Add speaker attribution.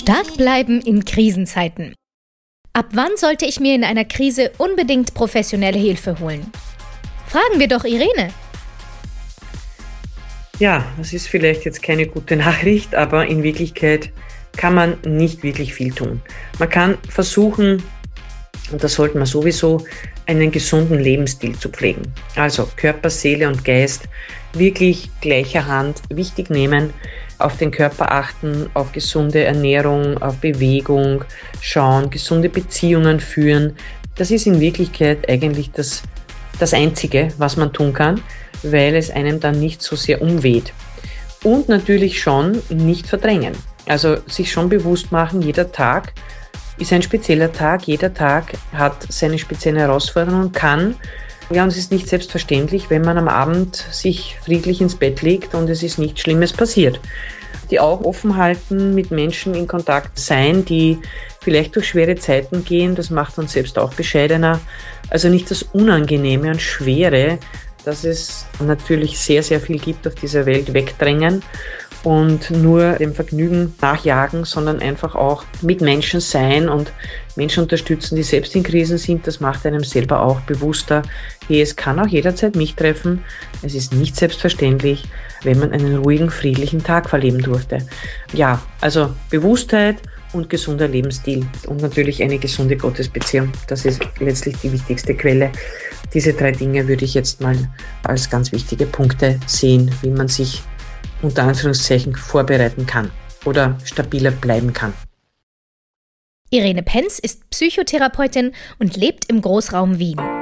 Speaker 1: Stark bleiben in Krisenzeiten. Ab wann sollte ich mir in einer Krise unbedingt professionelle Hilfe holen? Fragen wir doch Irene.
Speaker 2: Ja, das ist vielleicht jetzt keine gute Nachricht, aber in Wirklichkeit kann man nicht wirklich viel tun. Man kann versuchen, und das sollte man sowieso, einen gesunden Lebensstil zu pflegen. Also Körper, Seele und Geist wirklich gleicher Hand wichtig nehmen, auf den Körper achten, auf gesunde Ernährung, auf Bewegung schauen, gesunde Beziehungen führen. Das ist in Wirklichkeit eigentlich das Einzige, was man tun kann, weil es einem dann nicht so sehr umweht. Und natürlich schon nicht verdrängen. Also sich schon bewusst machen, jeder Tag ist ein spezieller Tag, jeder Tag hat seine spezielle Herausforderung und kann. Ja, und es ist nicht selbstverständlich, wenn man am Abend sich friedlich ins Bett legt und es ist nichts Schlimmes passiert. Die Augen offen halten, mit Menschen in Kontakt sein, die vielleicht durch schwere Zeiten gehen, das macht uns selbst auch bescheidener. Also nicht das Unangenehme und Schwere, dass es natürlich sehr, sehr viel gibt auf dieser Welt, wegdrängen und nur dem Vergnügen nachjagen, sondern einfach auch mit Menschen sein und Menschen unterstützen, die selbst in Krisen sind. Das macht einem selber auch bewusster, hey, es kann auch jederzeit mich treffen. Es ist nicht selbstverständlich, wenn man einen ruhigen, friedlichen Tag verleben durfte. Ja, also Bewusstheit und gesunder Lebensstil und natürlich eine gesunde Gottesbeziehung. Das ist letztlich die wichtigste Quelle. Diese 3 Dinge würde ich jetzt mal als ganz wichtige Punkte sehen, wie man sich unter Anführungszeichen vorbereiten kann oder stabiler bleiben kann.
Speaker 1: Irene Penz ist Psychotherapeutin und lebt im Großraum Wien.